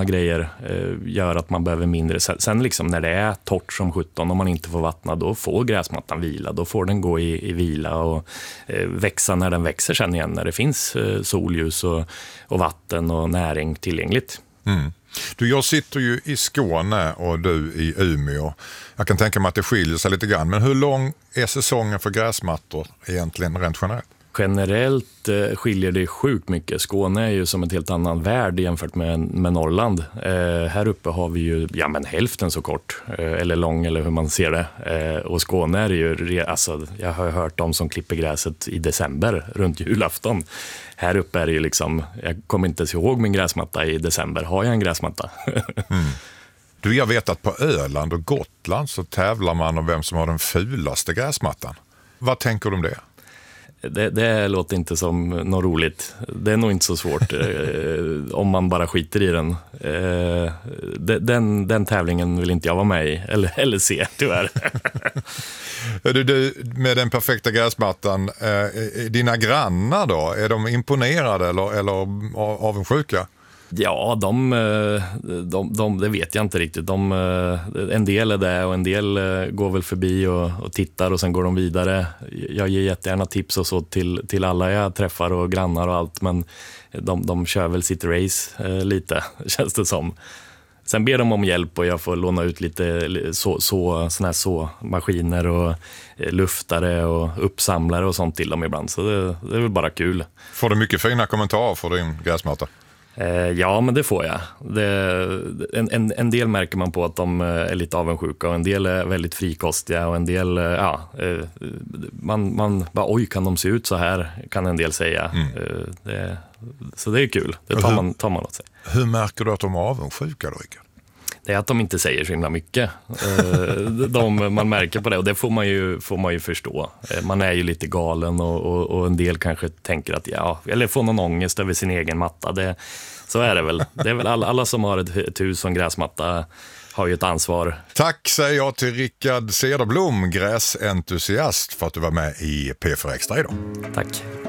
grejer gör att man behöver mindre. Sen liksom när det är torrt som 17 och man inte får vattna, då får gräsmattan vila. Då får den gå i vila och växa när den växer sen igen, när det finns solljus och vatten och näring tillgängligt. Mm. Jag sitter ju i Skåne och du i Umeå. Jag kan tänka mig att det skiljer sig lite grann. Men hur lång är säsongen för gräsmattor egentligen rent generellt? Generellt skiljer det sjukt mycket. Skåne är ju som ett helt annan värld jämfört med Norrland. Här uppe har vi ju hälften så kort, eller lång, eller hur man ser det. Och Skåne är ju, alltså, jag har hört om som klipper gräset i december, runt julafton. Här uppe är det ju liksom, jag kommer inte ens ihåg min gräsmatta i december. Har jag en gräsmatta? Du, jag vet att på Öland och Gotland så tävlar man om vem som har den fulaste gräsmattan. Vad tänker du om det? Det låter inte som något roligt. Det är nog inte så svårt om man bara skiter i den. Den tävlingen vill inte jag vara med i eller se, tyvärr. Du, med den perfekta gräsmattan, dina grannar då, är de imponerade eller avundsjuka? Ja, det vet jag inte riktigt. En del är det och en del går väl förbi och tittar och sen går de vidare. Jag ger jättegärna tips och så till alla jag träffar och grannar och allt, men de kör väl sitt race lite, känns det som. Sen ber de om hjälp och jag får låna ut lite såna här maskiner och luftare och uppsamlare och sånt till dem ibland. Så det är väl bara kul. Får du mycket fina kommentarer för din gräsmatta? Ja, men det får jag. En del märker man på att de är lite avundsjuka och en del är väldigt frikostiga och en del, man bara, oj, kan de se ut så här, kan en del säga. Så det är kul, det tar man åt sig. Hur märker du att de är avundsjuka då, Rickard? Det är att de inte säger så himla mycket. Man märker på det och det får man ju förstå. Man är ju lite galen och en del kanske tänker att eller får någon ångest över sin egen matta. Så är det väl. Det är väl alla som har ett hus som gräsmatta har ju ett ansvar. Tack säger jag till Rickard Cederblom, gräsentusiast, för att du var med i P4 Extra idag. Tack.